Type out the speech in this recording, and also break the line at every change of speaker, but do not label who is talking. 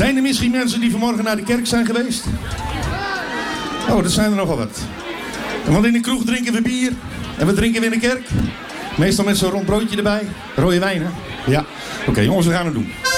Zijn er misschien mensen die vanmorgen naar de kerk zijn geweest? Oh, dat zijn er nogal wat. Want in de kroeg drinken we bier. En we drinken weer in de kerk. Meestal met zo'n rond broodje erbij. Rode wijn, hè? Ja. Oké, jongens, we gaan het doen.